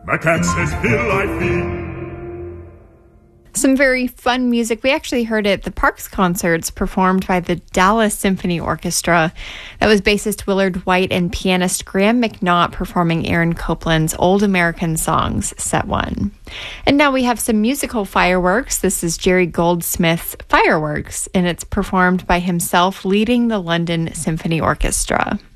Ma cat says, "Will I feed?" Some very fun music. We actually heard it at the Parks concerts performed by the Dallas Symphony Orchestra. That was bassist Willard White and pianist Graham McNaught performing Aaron Copland's Old American Songs, Set 1. And now we have some musical fireworks. This is Jerry Goldsmith's Fireworks, and it's performed by himself leading the London Symphony Orchestra.